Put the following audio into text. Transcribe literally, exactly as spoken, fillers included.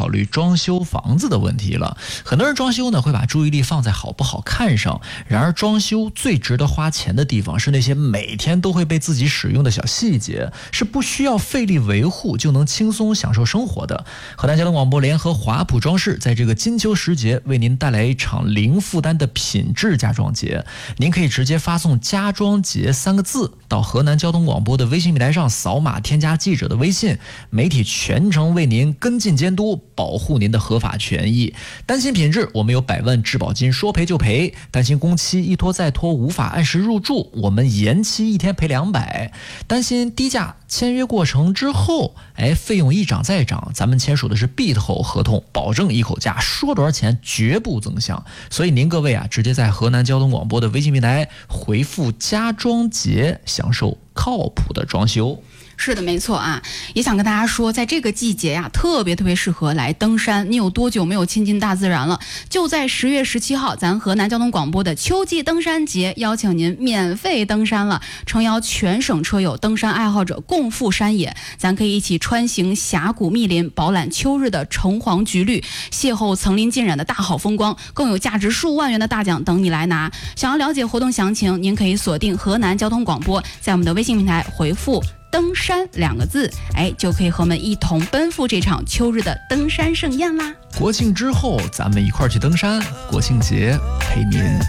考虑装修房子的问题了。很多人装修呢会把注意力放在好不好看上，然而装修最值得花钱的地方是那些每天都会被自己使用的小细节，是不需要费力维护就能轻松享受生活的。河南交通广播联合华普装饰在这个金秋时节为您带来一场零负担的品质家装节。您可以直接发送家装节三个字到河南交通广播的微信平台上，扫码添加记者的微信，媒体全程为您跟进监督，保护您的合法权益。担心品质，我们有百万质保金，说赔就赔；担心工期一拖再拖，无法按时入住，我们延期一天赔两百；担心低价签约过程之后，哎，费用一涨再涨，咱们签署的是闭口合同，保证一口价，说多少钱绝不增项。所以您各位啊，直接在河南交通广播的微信平台回复家装节，享受靠谱的装修。 是的，没错啊，也想跟大家说，在这个季节呀，特别特别适合来登山。你有多久没有亲近大自然了？就在十月十七号，咱河南交通广播的秋季登山节，邀请您免费登山了，诚邀全省车友、登山爱好者共赴山野，咱可以一起穿行峡谷密林，饱览秋日的橙黄橘绿，邂逅层林尽染的大好风光，更有价值数万元的大奖等你来拿。想要了解活动详情，您可以锁定河南交通广播，在我们的微信平台回复登山两个字，哎，就可以和我们一同奔赴这场秋日的登山盛宴啦。 国庆之后咱们一块儿去登山，国庆节陪您